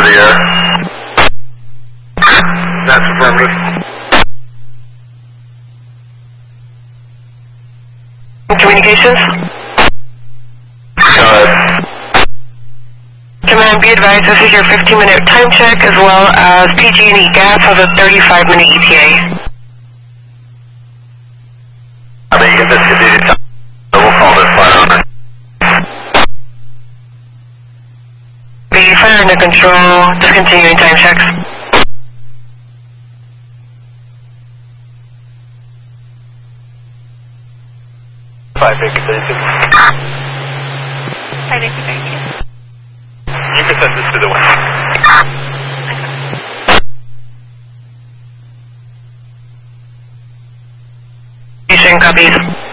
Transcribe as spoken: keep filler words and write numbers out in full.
the air. That's affirmative. Communications? Go ahead. Command, be advised, this is your fifteen minute time check as well as P G and E Gas has a thirty-five minute E T A. I mean, you can discontinue time. So we'll call this flight owner. Be fire under control, discontinuing time checks. five fifty, thirty-six. five fifty, thirty-six. You can send this to the wind. Station copies.